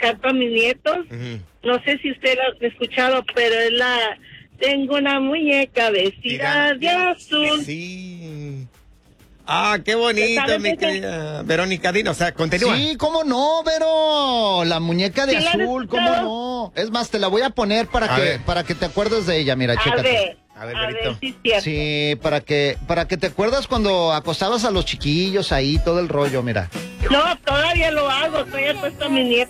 canto a mis nietos. No sé si usted lo ha escuchado, pero es la... Tengo una muñeca vestida de azul. Sí. Ah, qué bonito, mi querida Verónica Dino. O sea, continúa. Sí, cómo no, Vero. La muñeca de azul, cómo no. Es más, te la voy a poner para que te acuerdes de ella. Mira, chécate. A ver, Verito. Sí, para que te acuerdas cuando acostabas a los chiquillos ahí, todo el rollo, mira. No, todavía lo hago. Estoy puesto a mis nietos